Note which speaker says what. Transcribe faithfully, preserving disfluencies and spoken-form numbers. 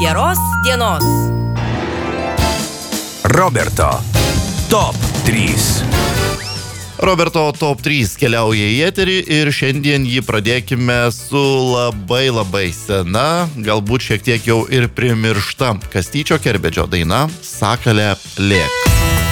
Speaker 1: Geros dienos.
Speaker 2: Roberto Top trys.
Speaker 3: Roberto Top trys keliauja į eterį ir šiandien jį pradėkime su labai labai sena, galbūt šiek tiek jau ir primiršta Kastyčio Kerbedžio daina Sakale lėk.